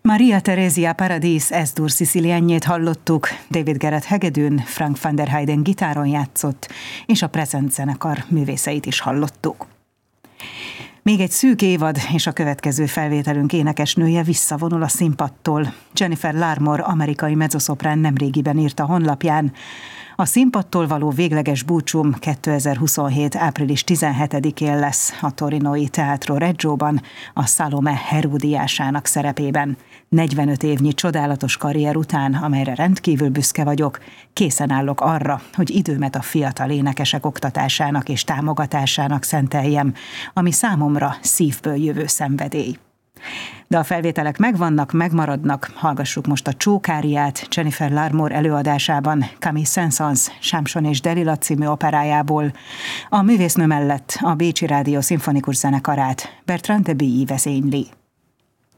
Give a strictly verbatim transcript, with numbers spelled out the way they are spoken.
Maria Theresia Paradis Es-dur Sicilienjét hallottuk, David Garrett hegedűn, Frank van der Heyden gitáron játszott, és a Present zenekar művészeit is hallottuk. Még egy szűk évad, és a következő felvételünk énekesnője visszavonul a színpadtól. Jennifer Larmore, amerikai mezzoszoprán nemrégiben írta honlapján: a színpadtól való végleges búcsúm kétezer-huszonhét. április tizenhetedikén lesz a torinói Teatro Reggióban, a Salome Heródiásának szerepében. negyvenöt évnyi csodálatos karrier után, amelyre rendkívül büszke vagyok, készen állok arra, hogy időmet a fiatal énekesek oktatásának és támogatásának szenteljem, ami számomra szívből jövő szenvedély. De a felvételek megvannak, megmaradnak, hallgassuk most a Csókáriát Jennifer Larmore előadásában Camille Saint-Saëns Samson és Delila című operájából. A művésznő mellett a Bécsi Rádió szimfonikus zenekarát Bertrand de Billy vezényli.